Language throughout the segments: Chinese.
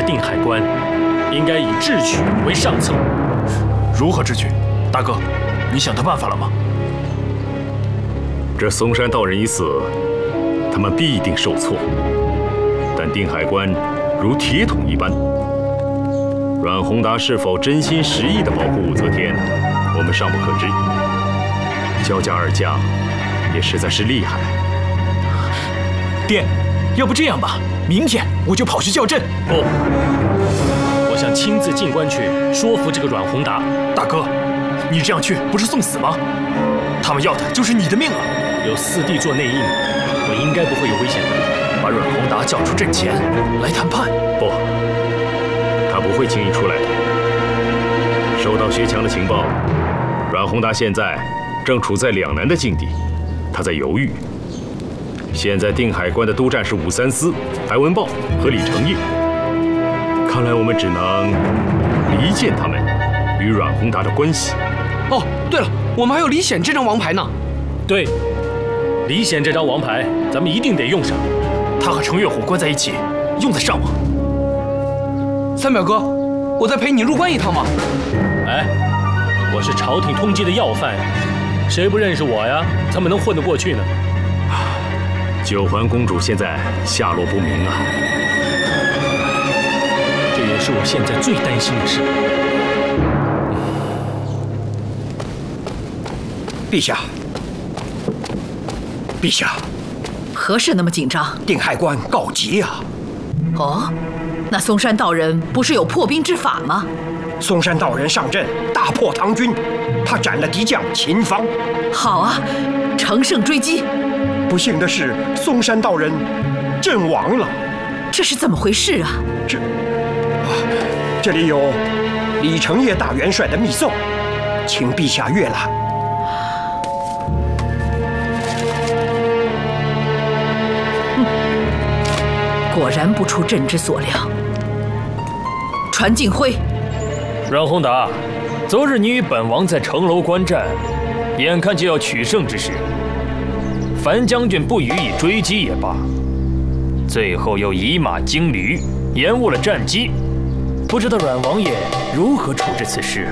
定海关，应该以智取为上策。 如何智取？大哥，你想到办法了吗？ 这嵩山道人一死，他们必定受挫。但定海关如铁桶一般，阮宏达是否真心实意地保护武则天，我们尚不可知。焦家二将也实在是厉害。 爹，要不这样吧，明天我就跑去校正。 不，我想亲自进关去说服这个阮宏达。 大哥，你这样去不是送死吗？他们要的就是你的命啊！ 有四弟做内应，我应该不会有危险的。 把阮宏达叫出阵前来谈判。 不，他不会轻易出来的。收到薛强的情报，阮宏达现在正处在两难的境地，他在犹豫。现在定海关的督战是武三思、白文豹和李成业，看来我们只能离间他们与阮宏达的关系。 哦，对了，我们还有李显这张王牌呢。 对，李显这张王牌，咱们一定得用上。 他和程月虎关在一起，用得上吗？ 三表哥，我再陪你入关一趟吧。 哎，我是朝廷通缉的要犯，谁不认识我呀？怎么能混得过去呢？ 九环公主现在下落不明啊， 这也是我现在最担心的事。 陛下，陛下， 何事那么紧张？ 定海关告急啊！ 哦，那嵩山道人不是有破冰之法吗？ 嵩山道人上阵，大破唐军，他斩了敌将秦芳。 好啊，乘胜追击。 不幸的是，嵩山道人阵亡了。 这是怎么回事啊？ 这里有李成业大元帅的密奏，请陛下阅览。 果然不出朕之所料。传敬辉， 阮宏达，昨日你与本王在城楼观战，眼看就要取胜之时，樊将军不予以追击也罢，最后又以马惊驴，延误了战机，不知道阮王爷如何处置此事啊？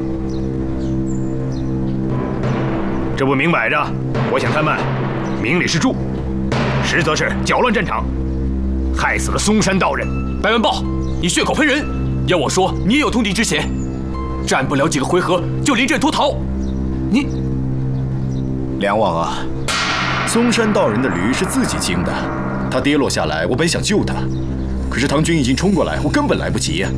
这不明摆着，我想他们明里是助，实则是搅乱战场，害死了嵩山道人。 白文豹，你血口喷人，要我说你也有通敌之嫌，战不了几个回合就临阵脱逃，你…… 梁王啊，嵩山道人的驴是自己惊的，他跌落下来，我本想救他，可是唐军已经冲过来，我根本来不及呀。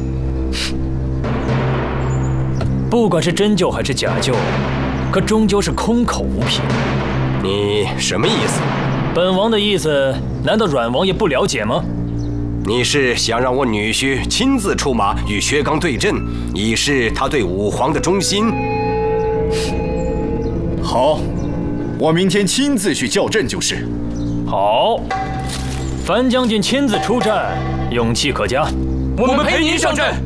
不管是真救还是假救，可终究是空口无凭。 你什么意思？ 本王的意思，难道阮王爷不了解吗？ 你是想让我女婿亲自出马与薛刚对阵，以示他对武皇的忠心？ 好，我明天亲自去校正就是。 好，樊将军亲自出战，勇气可嘉。 我们陪您上阵。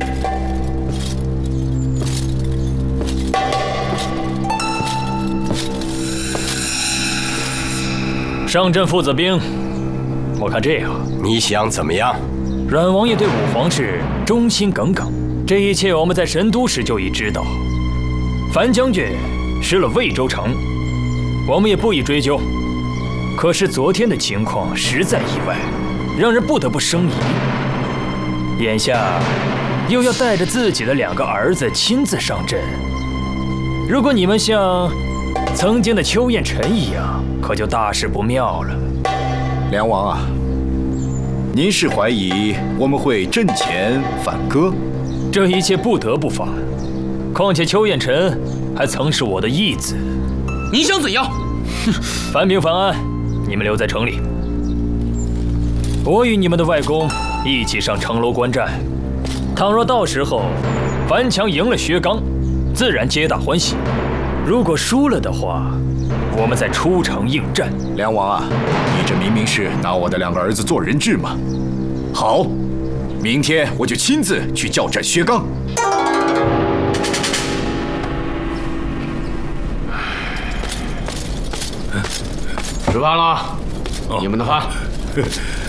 上阵父子兵，我看这样， 你想怎么样？ 阮王爷对武皇是忠心耿耿，这一切我们在神都时就已知道。樊将军失了魏州城，我们也不予追究。可是昨天的情况实在意外，让人不得不生疑。眼下又要带着自己的2个儿子亲自上阵，如果你们像曾经的邱彦辰一样，可就大事不妙了。 梁王啊，您是怀疑我们会阵前反戈？ 这一切不得不反，况且邱彦辰还曾是我的义子。 你想怎样？ 樊平、樊安，你们留在城里，我与你们的外公一起上城楼观战。倘若到时候樊强赢了薛刚，自然皆大欢喜；如果输了的话，我们再出城应战。 梁王啊，你这明明是拿我的2个儿子做人质嘛！好，明天我就亲自去校战薛刚。 吃饭了，你们的饭。